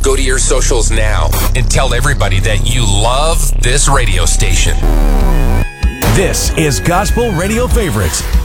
Go to your socials now and tell everybody that you love this radio station. This is Gospel Radio Favorites